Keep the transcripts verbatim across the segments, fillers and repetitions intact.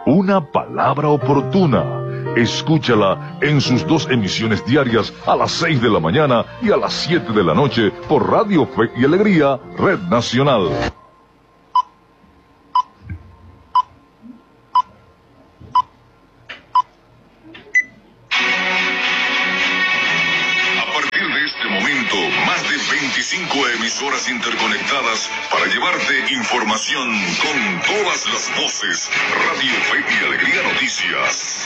una palabra oportuna. Escúchala en sus dos emisiones diarias a las seis de la mañana y a las siete de la noche por Radio Fe y Alegría, Red Nacional. veinticinco emisoras interconectadas para llevarte información con todas las voces. Radio Fe y Alegría Noticias.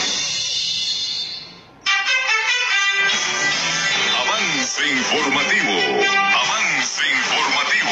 Avance informativo. Avance informativo.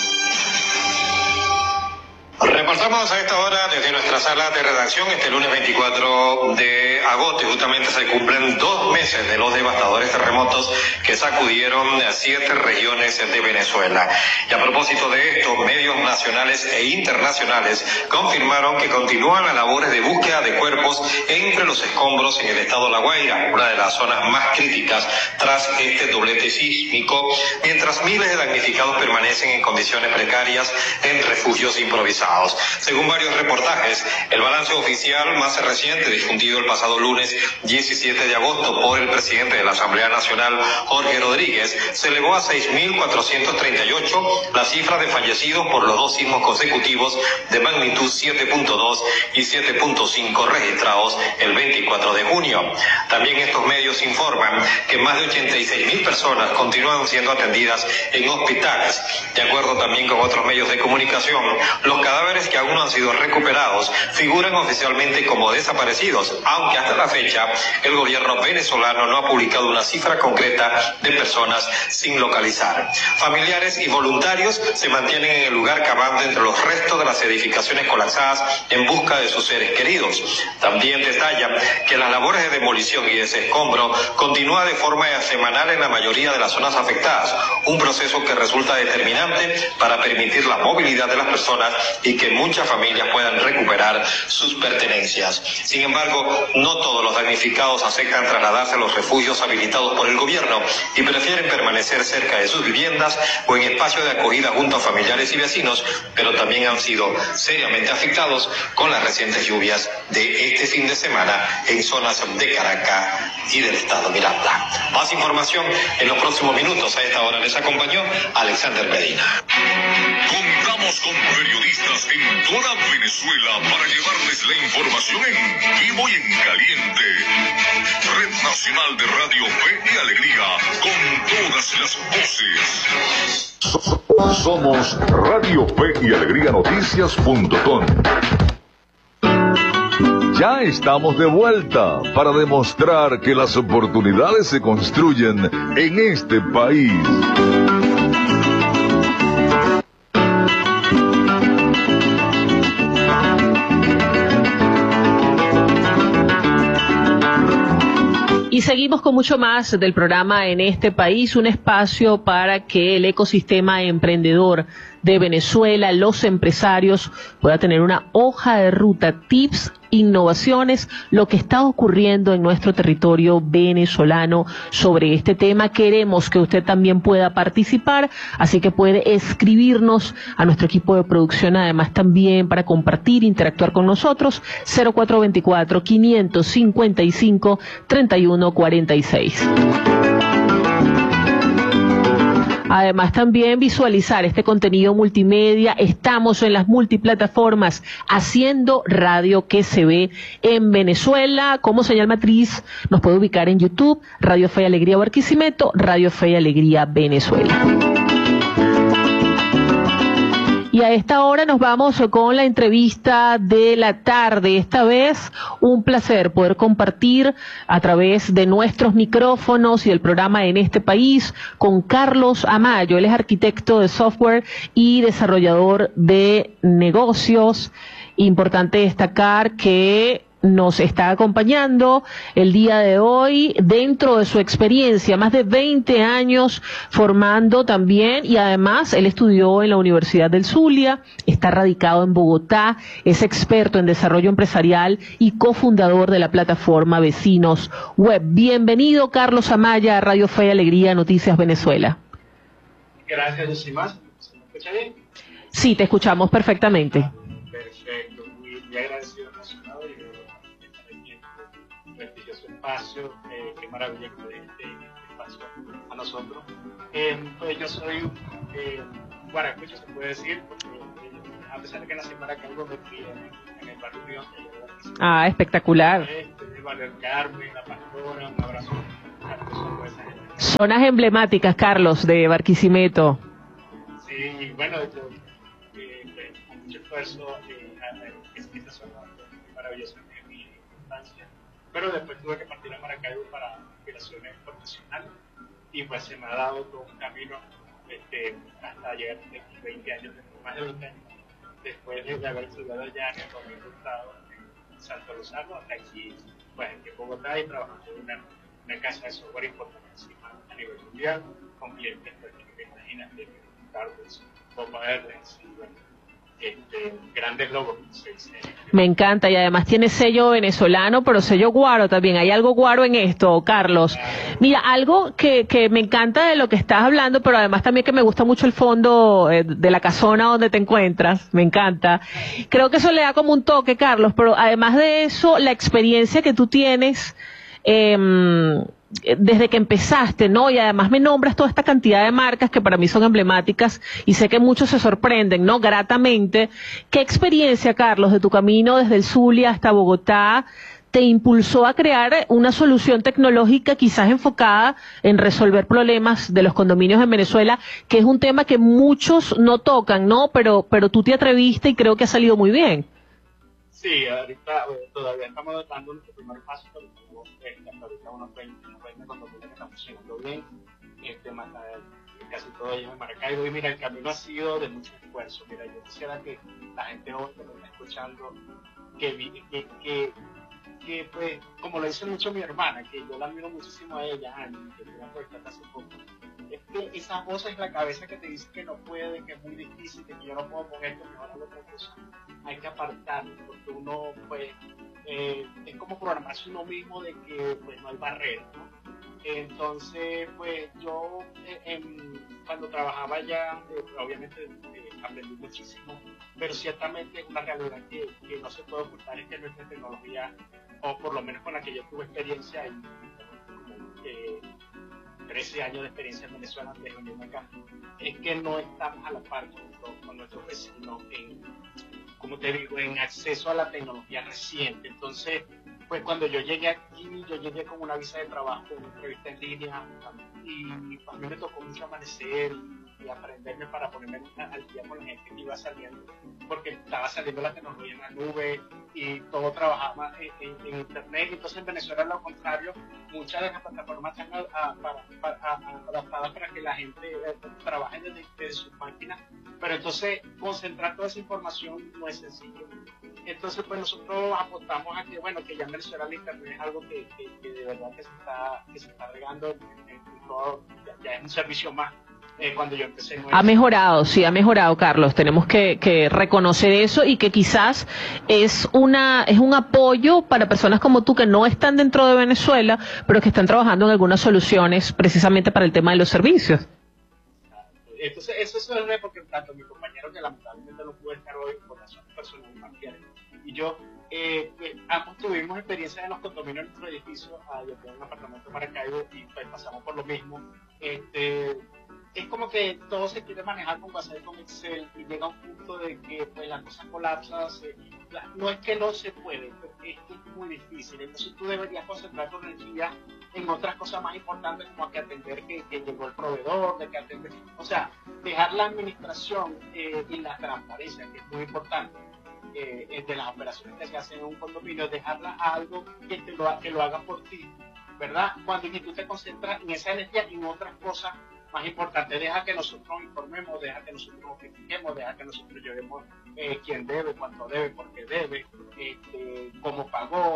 Reportamos a esta hora desde nuestra sala de redacción este lunes veinticuatro de agosto y justamente se cumplen dos meses de los devastadores terremotos que sacudieron a siete regiones de Venezuela. Y a propósito de esto, medios nacionales e internacionales confirmaron que continúan las labores de búsqueda de cuerpos entre los escombros en el estado La Guaira, una de las zonas más críticas tras este doblete sísmico, mientras miles de damnificados permanecen en condiciones precarias en refugios improvisados. Según varios reportajes, el balance oficial más reciente, difundido el pasado lunes diecisiete de agosto por el presidente de la Asamblea Nacional, Jorge Rodríguez, se elevó a seis mil cuatrocientos treinta y ocho la cifra de fallecidos por los dos sismos consecutivos de magnitud siete punto dos y siete punto cinco registrados el veinticuatro de junio. También estos medios informan que más de ochenta y seis mil personas continúan siendo atendidas en hospitales. De acuerdo también con otros medios de comunicación, los cadáveres que aún no han sido recuperados figuran oficialmente como desaparecidos, aunque hasta la fecha el gobierno venezolano no ha publicado una cifra concreta de personas sin localizar. Familiares y voluntarios se mantienen en el lugar cavando entre los restos de las edificaciones colapsadas en busca de sus seres queridos. También detallan que las labores de demolición y desescombro continúan de forma semanal en la mayoría de las zonas afectadas, un proceso que resulta determinante para permitir la movilidad de las personas y que muchas familias puedan recuperar sus pertenencias. Sin embargo, no todos los damnificados aceptan trasladarse a los refugios habilitados por el gobierno y prefieren permanecer cerca de sus viviendas o en espacios de acogida junto a familiares y vecinos, pero también han sido seriamente afectados con las recientes lluvias de este fin de semana en zonas de Caracas y del estado Miranda. Más información en los próximos minutos. A esta hora les acompañó Alexander Medina. Contamos con periodistas en toda Venezuela para llevarles la información en vivo y en caliente. Red Nacional de Radio Fe y Alegría, con todas las voces. Somos Radio Fe y Alegría Noticias punto com. Ya estamos de vuelta para demostrar que las oportunidades se construyen en este país. Y seguimos con mucho más del programa En este País, un espacio para que el ecosistema emprendedor de Venezuela, los empresarios, pueda tener una hoja de ruta, tips, innovaciones, lo que está ocurriendo en nuestro territorio venezolano sobre este tema. Queremos que usted también pueda participar, así que puede escribirnos a nuestro equipo de producción, además también para compartir, interactuar con nosotros, cero cuatro dos cuatro, cinco cinco cinco, tres uno cuatro seis. Además, también visualizar este contenido multimedia. Estamos en las multiplataformas haciendo radio que se ve en Venezuela. Como señal matriz, nos puede ubicar en YouTube, Radio Fe y Alegría Barquisimeto, Radio Fe y Alegría Venezuela. Y a esta hora nos vamos con la entrevista de la tarde. Esta vez un placer poder compartir a través de nuestros micrófonos y el programa En este País con Carlos Amayo. Él es arquitecto de software y desarrollador de negocios. Importante destacar que nos está acompañando el día de hoy dentro de su experiencia, más de veinte años formando también, y además él estudió en la Universidad del Zulia, está radicado en Bogotá, es experto en desarrollo empresarial y cofundador de la plataforma Vecinos Web. Bienvenido, Carlos Amaya, a Radio Fe y Alegría, Noticias Venezuela. Gracias, Lucimás. ¿Se me escucha bien? Sí, te escuchamos perfectamente. Ok, Perfecto, muy, muy agradecido, emocionado y de estar aquí en este prestigioso espacio. Eh, qué maravilla que me dé este, este espacio a nosotros. Eh, pues yo soy eh, guaracucho, se puede decir, porque eh, a pesar de que nací en Maracaibo, me crié en, en el barrio Río. Ah, espectacular. Este, Valer Carmen, La Pastora, un abrazo a toda esa gente. Zonas emblemáticas, Carlos, de Barquisimeto. Sí, bueno, yo, eh, eh, con mucho esfuerzo, eh, es que esta zona es maravillosa en mi infancia, pero después tuve que partir a Maracaibo para aspiraciones profesionales y pues se me ha dado todo un camino este, hasta llegar a veinte años, más de veinte años, después de haber estudiado allá en el gobierno estado en Santo Luzano, hasta aquí, pues aquí en Bogotá y trabajando en una, una casa de software importantísima a nivel mundial, con clientes, pues, que imaginas, de Starbucks, Copa Airlines y bueno, este, grandes logos. Sí, sí. Me encanta, y además tiene sello venezolano, pero sello guaro también. Hay algo guaro en esto, Carlos. Mira, algo que, que me encanta de lo que estás hablando, pero además también que me gusta mucho el fondo eh, de la casona donde te encuentras. Me encanta. Creo que eso le da como un toque, Carlos, pero además de eso, la experiencia que tú tienes eh, desde que empezaste, ¿no? Y además me nombras toda esta cantidad de marcas que para mí son emblemáticas y sé que muchos se sorprenden, ¿no? Gratamente. ¿Qué experiencia, Carlos, de tu camino desde el Zulia hasta Bogotá te impulsó a crear una solución tecnológica quizás enfocada en resolver problemas de los condominios en Venezuela, que es un tema que muchos no tocan, ¿no? Pero, pero tú te atreviste y creo que ha salido muy bien. Sí, ahorita eh, todavía estamos dando nuestro primer paso, pero tenemos eh, hasta ahorita unos veinte, unos veinte condominios que están funcionando bien, este, más, eh, casi todos ellos en Maracaibo, y mira, el camino ha sido de mucho esfuerzo. Mira, yo quisiera que la gente hoy que me está escuchando, que, que, que, que pues, como lo dice mucho mi hermana, que yo la admiro muchísimo a ella, Ani, que tuve por estar hace poco, es que esa voz es la cabeza que te dice que no puede, que es muy difícil, que yo no puedo con esto, que van a otra cosa. Hay que apartarlo, porque uno, pues, eh, es como programarse uno mismo de que, pues, no hay barreras, ¿no? Entonces, pues, yo, eh, en, cuando trabajaba ya, eh, obviamente, eh, aprendí muchísimo, pero ciertamente una realidad que, que no se puede ocultar es que nuestra tecnología, o por lo menos con la que yo tuve experiencia, y, eh, trece años de experiencia en Venezuela antes de venirme acá, es que no estamos a la par con, con nuestros vecinos en, como te digo, en acceso a la tecnología reciente. Entonces, pues cuando yo llegué aquí, yo llegué con una visa de trabajo, una entrevista en línea, y a mí me tocó mucho amanecer y aprenderme para ponerme al día con la gente que iba saliendo, porque estaba saliendo la tecnología en la nube y todo trabajaba en, en, en internet. Entonces en Venezuela lo contrario, muchas de las plataformas están a, a, para, para, a, adaptadas para que la gente eh, trabaje desde, desde sus máquinas, pero entonces concentrar toda esa información no es sencillo. Entonces pues nosotros apostamos a que, bueno, que ya en Venezuela el internet es algo que, que, que de verdad que se está, que se está regando en, en, en todo, ya, ya es un servicio más. Eh, cuando yo empecé no ha mejorado, sí, ha mejorado, Carlos. Tenemos que, que reconocer eso y que quizás es una es un apoyo para personas como tú que no están dentro de Venezuela, pero que están trabajando en algunas soluciones precisamente para el tema de los servicios. Entonces, eso es verdad, porque tanto mi compañero, que lamentablemente no pudo estar hoy por razones personales familiares, y yo, eh, eh, ambos tuvimos experiencia en los condominios de nuestro edificio. Ah, yo tengo un apartamento en Maracaibo y pues pasamos por lo mismo. Este, es como que todo se quiere manejar con WhatsApp y con Excel, y llega un punto de que pues las cosas colapsan. Se, la, no es que no se puede, pero es que es muy difícil. Entonces tú deberías concentrar tu energía en otras cosas más importantes, como que atender que, que llegó el proveedor, de que atender, o sea, dejar la administración eh, y la transparencia, que es muy importante, eh, de las operaciones que se hacen en un condominio, dejarla a algo que, te lo, que lo haga por ti, ¿verdad? Cuando tú te concentras en esa energía y en otras cosas más importantes, deja que nosotros informemos, deja que nosotros notifiquemos, deja que nosotros llevemos eh, quién debe, cuánto debe, por qué debe, este, cómo pagó,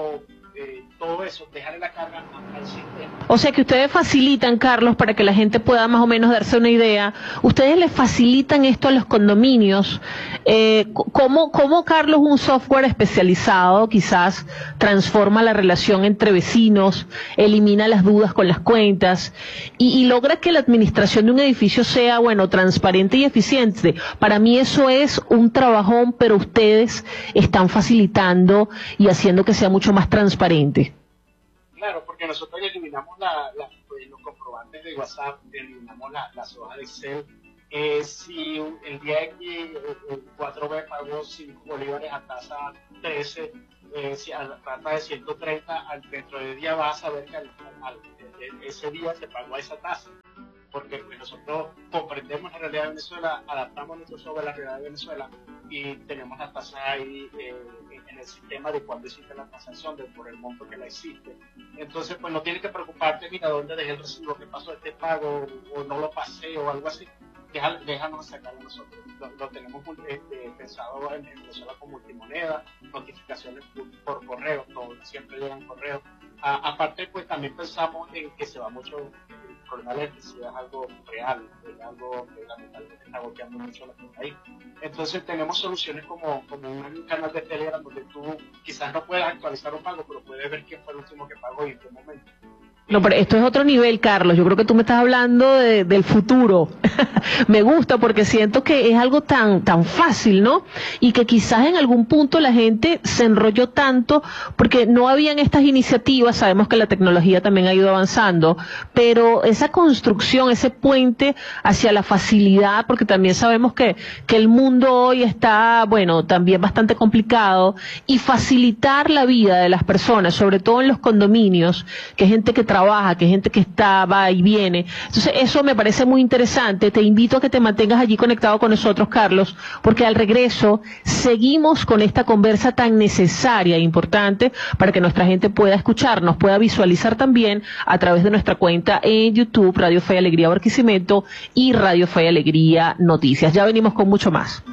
eh, todo eso, dejarle la carga al sistema. O sea que ustedes facilitan, Carlos, para que la gente pueda más o menos darse una idea, ustedes le facilitan esto a los condominios. Eh, ¿cómo, ¿Cómo, Carlos, un software especializado quizás transforma la relación entre vecinos, elimina las dudas con las cuentas y, y logra que la administración de un edificio sea, bueno, transparente y eficiente? Para mí eso es un trabajón, pero ustedes están facilitando y haciendo que sea mucho más transparente. Claro, porque nosotros eliminamos la, la, pues, los comprobantes de WhatsApp, eliminamos la, las hojas de Excel. Eh, si el día X el cuatro B pagó cinco bolívares a tasa trece, eh, si a la tasa de ciento treinta, al, dentro de día vas a saber que al, al, al, ese día se pagó a esa tasa. Porque pues, nosotros comprendemos la realidad de Venezuela, adaptamos nuestro software a la realidad de Venezuela y tenemos la tasa ahí eh, en el sistema de cuándo existe la transacción, de por el monto que la existe. Entonces, pues no tienes que preocuparte, mira, dónde dejé el recibo, qué pasó este pago, o no lo pasé, o algo así. Deja, déjanos sacarlo nosotros. Lo, lo tenemos este, pensado en Venezuela con multimoneda, notificaciones por, por correo, todo, siempre llegan correo. A, aparte, pues también pensamos en que se va mucho, el problema de la electricidad es algo real, es algo que lamentablemente está golpeando mucho la gente ahí. Entonces tenemos soluciones como, como un canal de Telegram donde tú quizás no puedas actualizar un pago, pero puedes ver quién fue el último que pagó y en qué momento. No, pero esto es otro nivel, Carlos. Yo creo que tú me estás hablando de, del futuro. Me gusta porque siento que es algo tan tan fácil, ¿no? Y que quizás en algún punto la gente se enrolló tanto porque no habían estas iniciativas. Sabemos que la tecnología también ha ido avanzando, pero esa construcción, ese puente hacia la facilidad, porque también sabemos que, que el mundo hoy está, bueno, también bastante complicado, y facilitar la vida de las personas, sobre todo en los condominios, que es gente que trabaja, que es gente que está, va y viene. Entonces eso me parece muy interesante. Te invito a que te mantengas allí conectado con nosotros, Carlos, porque al regreso seguimos con esta conversa tan necesaria e importante para que nuestra gente pueda escucharnos, pueda visualizar también a través de nuestra cuenta en YouTube, Radio Fe y Alegría Barquisimeto y Radio Fe y Alegría Noticias. Ya venimos con mucho más.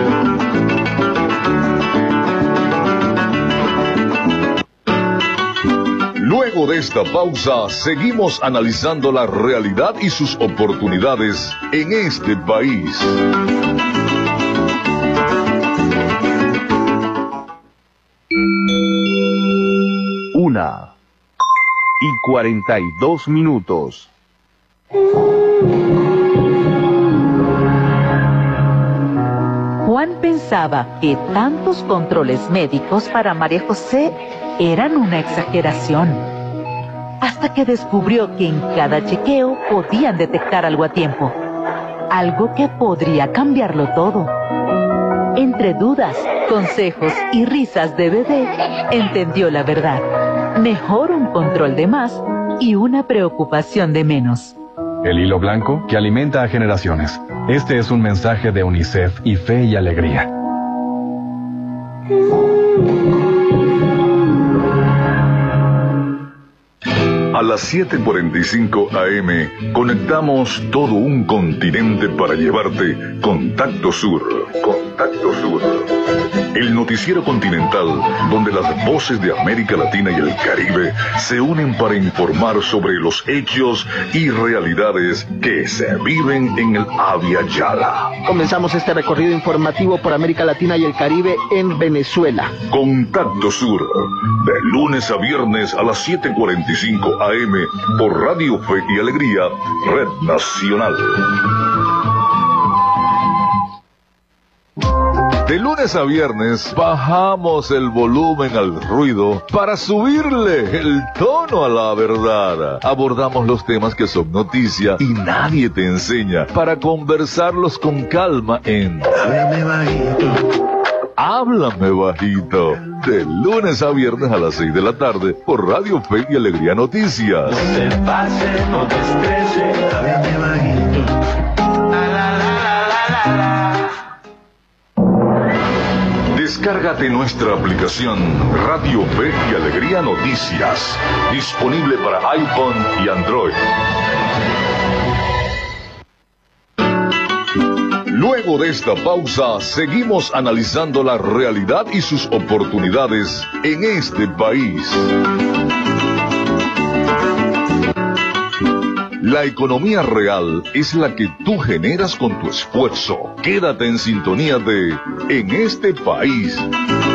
Luego de esta pausa, seguimos analizando la realidad y sus oportunidades en este país. Una y cuarenta y dos minutos. Juan pensaba que tantos controles médicos para María José eran una exageración, hasta que descubrió que en cada chequeo podían detectar algo a tiempo, algo que podría cambiarlo todo. Entre dudas, consejos y risas de bebé, entendió la verdad. Mejor un control de más y una preocupación de menos. El hilo blanco que alimenta a generaciones. Este es un mensaje de UNICEF y Fe y Alegría. A las siete cuarenta y cinco A M conectamos todo un continente para llevarte Contacto Sur. Contacto Sur. El noticiero continental donde las voces de América Latina y el Caribe se unen para informar sobre los hechos y realidades que se viven en el Abya Yala. Comenzamos este recorrido informativo por América Latina y el Caribe en Venezuela. Contacto Sur, de lunes a viernes a las siete cuarenta y cinco A M por Radio Fe y Alegría, Red Nacional. De lunes a viernes bajamos el volumen al ruido para subirle el tono a la verdad. Abordamos los temas que son noticia y nadie te enseña para conversarlos con calma en Háblame Bajito. Háblame Bajito. De lunes a viernes a las seis de la tarde por Radio Fe y Alegría Noticias. No te pase, no te estrese, háblame bajito. La, la, la, la, la, la. Descárgate nuestra aplicación Radio Fe y Alegría Noticias, disponible para iPhone y Android. Luego Luego de esta pausa, seguimos analizando la realidad y sus oportunidades en este país. La economía real es la que tú generas con tu esfuerzo. Quédate en sintonía de En este país.